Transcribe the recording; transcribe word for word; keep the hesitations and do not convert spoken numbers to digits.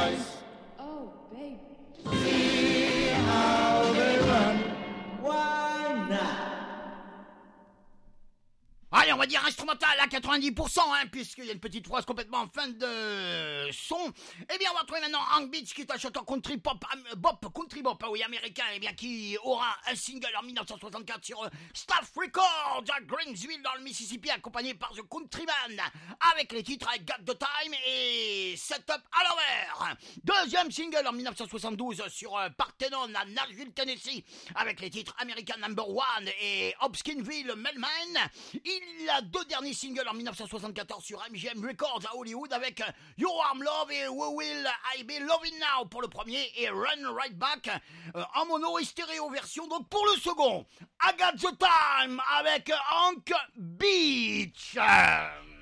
twice. Oh, baby. See how they run. Why not? Allez, on va dire instrumental à quatre-vingt-dix pour cent, hein, puisqu'il y a une petite phrase complètement en fin de son. Eh bien, on va retrouver maintenant Hank Beach, qui est un chanteur country pop, euh, bop, country bop, oui, américain, eh bien, qui aura un single en dix-neuf cent soixante-quatre sur euh, Staff Records à Greensville, dans le Mississippi, accompagné par The Countryman, avec les titres I Got the Time et Set Up à l'envers. Deuxième single en dix-neuf cent soixante-douze sur euh, Parthenon à Nashville, Tennessee, avec les titres American Number One et Hopkinsville Melmine. Il a deux derniers singles en dix-neuf cent soixante-quatorze sur M G M Records à Hollywood avec Your Warm Love et Who Will I Be Loving Now pour le premier et Run Right Back euh, en mono et stéréo version donc pour le second. I Got the Time avec Hank Beach.